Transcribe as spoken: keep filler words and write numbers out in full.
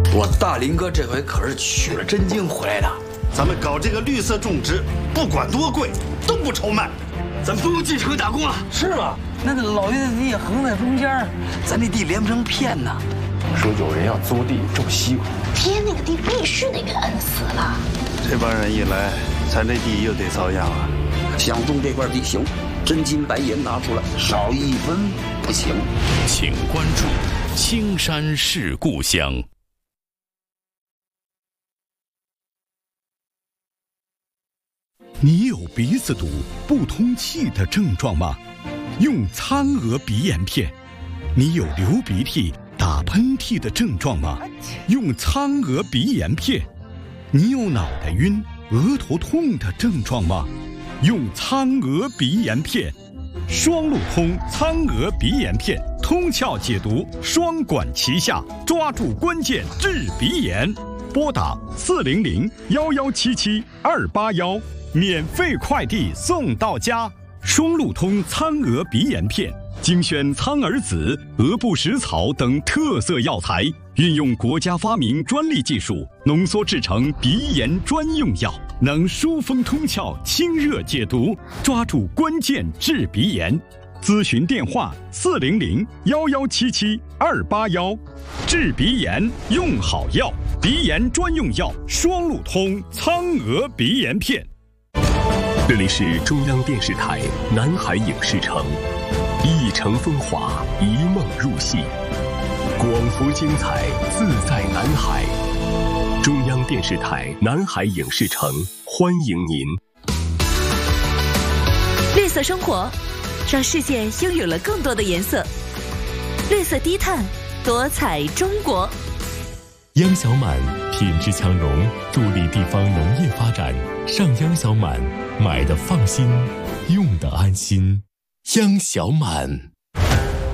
我大林哥这回可是取了真经回来的。 咱们搞这个绿色种植，不管多贵都不愁卖。 咱不用进城打工了， 是吗？那个老爷子地横在中间， 咱那地连不成片呢。 说有人要租地种西瓜， 爹那个地必须得给摁死了。 这帮人一来，咱这地又得遭殃啊！ 想种这块地行，真金白银拿出来，少一分不行。 请关注青山是故乡。 你有鼻子堵、不通气的症状吗？用苍娥鼻炎片。你有流鼻涕、打喷嚏的症状吗？用苍娥鼻炎片。你有脑袋晕、额头痛的症状吗？用苍娥鼻炎片。双路通苍娥鼻炎片，通窍解毒，双管齐下，抓住关键治鼻炎。拨打四零零幺幺七七二八幺。免费快递送到家，双路通苍娥鼻炎片，精选苍耳子、鹅不食草等特色药材，运用国家发明专利技术，浓缩制成鼻炎专用药，能疏风通窍、清热解毒，抓住关键治鼻炎。咨询电话：四零零幺幺七七二八幺。治鼻炎用好药，鼻炎专用药双路通苍娥鼻炎片。 这里是中央电视台南海影视城，一城风华，一梦入戏，广福精彩，自在南海。中央电视台南海影视城欢迎您。 绿色生活，让世界拥有了更多的颜色。绿色低碳，多彩中国。 央小满品质强融，助力地方农业发展。上央小满，买的放心，用的安心。央小满。